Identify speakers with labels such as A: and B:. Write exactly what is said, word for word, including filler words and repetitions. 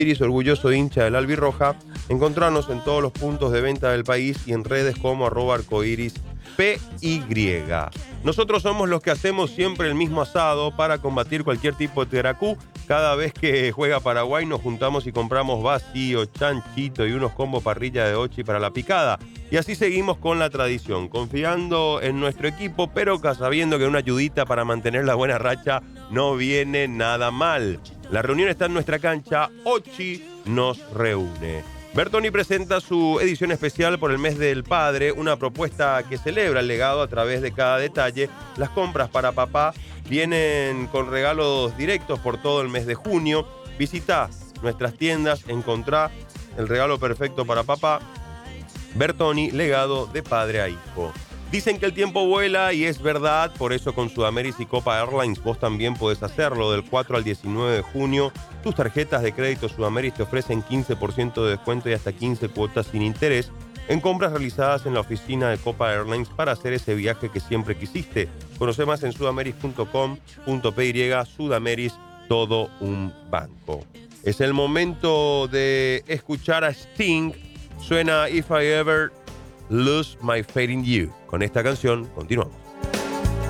A: Iris, orgulloso hincha del albirroja. Encontrarnos en todos los puntos de venta del país y en redes como arroba arcoiris P Y. Nosotros somos los que hacemos siempre el mismo asado para combatir cualquier tipo de teracú. Cada vez que juega Paraguay nos juntamos y compramos vacío, chanchito y unos combos parrilla de ochi para la picada. Y así seguimos con la tradición, confiando en nuestro equipo, pero sabiendo que una ayudita para mantener la buena racha no viene nada mal. La reunión está en nuestra cancha, Ochi nos reúne. Bertoni presenta su edición especial por el mes del padre, una propuesta que celebra el legado a través de cada detalle. Las compras para papá vienen con regalos directos por todo el mes de junio. Visita nuestras tiendas, encontrá el regalo perfecto para papá. Bertoni, legado de padre a hijo. Dicen que el tiempo vuela y es verdad, por eso con Sudameris y Copa Airlines vos también podés hacerlo. Del cuatro al diecinueve de junio, tus tarjetas de crédito Sudameris te ofrecen quince por ciento de descuento y hasta quince cuotas sin interés en compras realizadas en la oficina de Copa Airlines para hacer ese viaje que siempre quisiste. Conoce más en sudameris punto com punto p y. Sudameris, todo un banco. Es el momento de escuchar a Sting. Suena If I Ever Lose My Faith in You. Con esta canción continuamos.